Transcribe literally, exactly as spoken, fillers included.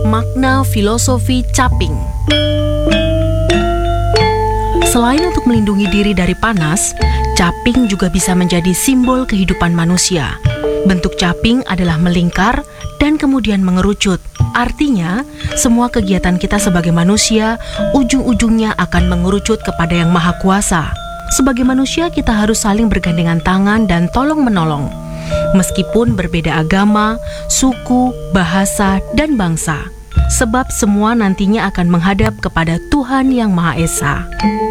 Makna filosofi caping. Selain untuk melindungi diri dari panas, caping juga bisa menjadi simbol kehidupan manusia. Bentuk caping adalah melingkar dan kemudian mengerucut. Artinya, semua kegiatan kita sebagai manusia, ujung-ujungnya akan mengerucut kepada Yang Maha Kuasa. Sebagai manusia, kita harus saling bergandengan tangan dan tolong-menolong. Meskipun berbeda agama, suku, bahasa, dan bangsa. Sebab semua nantinya akan menghadap kepada Tuhan Yang Maha Esa.